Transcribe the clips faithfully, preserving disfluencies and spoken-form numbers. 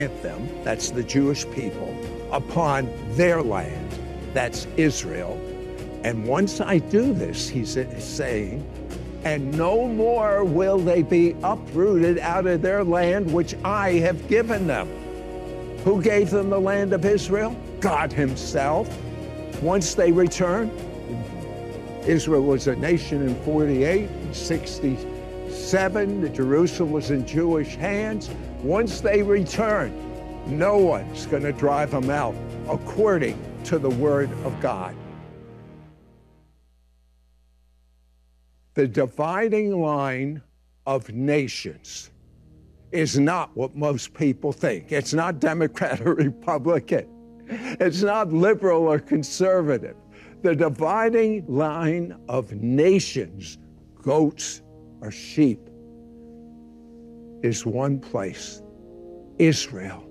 them, that's the Jewish people, upon their land, that's Israel. And once I do this, he's saying, and no more will they be uprooted out of their land which I have given them. Who gave them the land of Israel? God himself. Once they return, Israel was a nation in forty-eight, sixty-seven, Jerusalem was in Jewish hands. Once they return, no one's going to drive them out according to the word of God. The dividing line of nations is not what most people think. It's not Democrat or Republican. It's not liberal or conservative. The dividing line of nations, goats or sheep, is one place, Israel.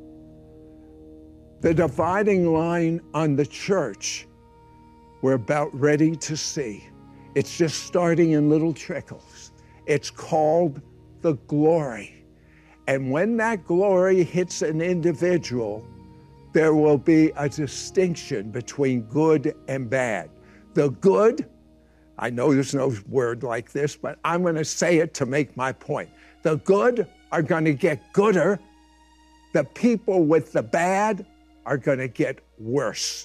The dividing line on the church, we're about ready to see. It's just starting in little trickles. It's called the glory. And when that glory hits an individual, there will be a distinction between good and bad. The good, I know there's no word like this, but I'm going to say it to make my point. The good are going to get gooder. The people with the bad are going to get worse.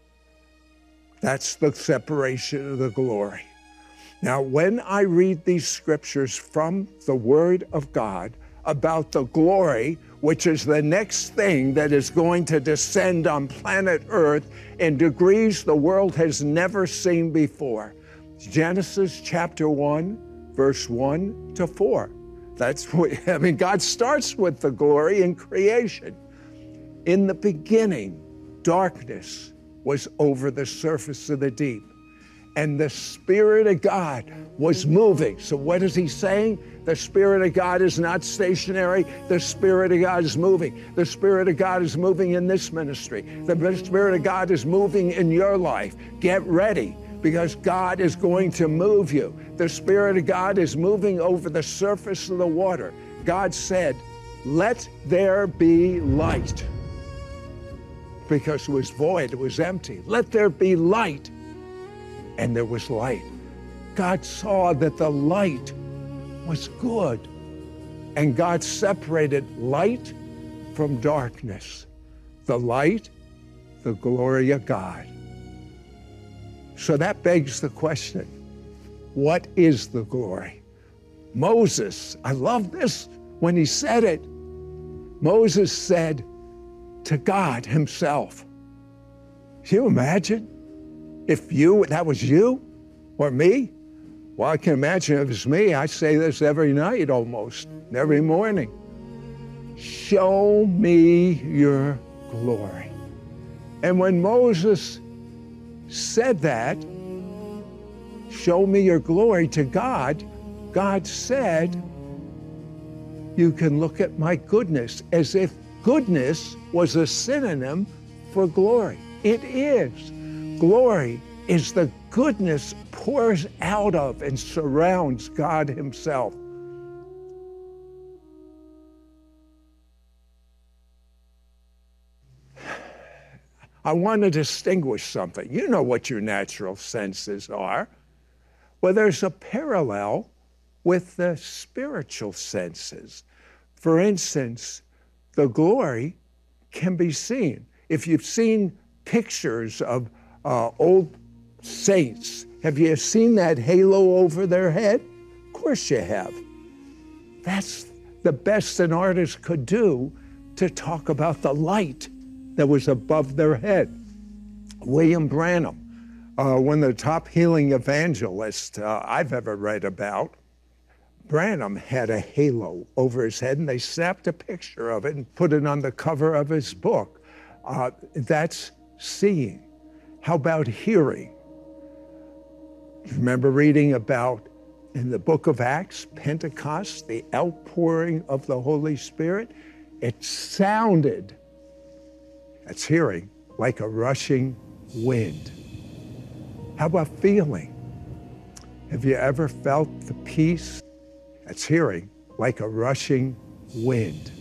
That's the separation of the glory. Now, when I read these scriptures from the Word of God about the glory, which is the next thing that is going to descend on planet Earth in degrees the world has never seen before, Genesis chapter one, verse one to four. That's what, I mean, God starts with the glory in creation. In the beginning, darkness was over the surface of the deep, and the Spirit of God was moving. So what is he saying? The Spirit of God is not stationary. The Spirit of God is moving. The Spirit of God is moving in this ministry. The Spirit of God is moving in your life. Get ready, because God is going to move you. The Spirit of God is moving over the surface of the water. God said, let there be light. Because it was void, it was empty. Let there be light. And there was light. God saw that the light was good. And God separated light from darkness. The light, the glory of God. So that begs the question, what is the glory? Moses, I love this when he said it. Moses said to God himself, can you imagine if you, that was you or me? Well, I can imagine if it's me. I say this every night almost, every morning. Show me your glory. And when Moses said that, show me your glory to God, God said, you can look at my goodness, as if goodness was a synonym for glory. It is. Glory is the goodness pours out of and surrounds God himself. I want to distinguish something. You know what your natural senses are. Well, there's a parallel with the spiritual senses. For instance, the glory can be seen. If you've seen pictures of uh, old saints, have you seen that halo over their head? Of course you have. That's the best an artist could do to talk about the light that was above their head. William Branham, uh, one of the top healing evangelists uh, I've ever read about, Branham had a halo over his head, and they snapped a picture of it and put it on the cover of his book. Uh, that's seeing. How about hearing? Remember reading about, in the book of Acts, Pentecost, the outpouring of the Holy Spirit? It sounded, that's hearing, like a rushing wind. How about feeling? Have you ever felt the peace? That's hearing, like a rushing wind.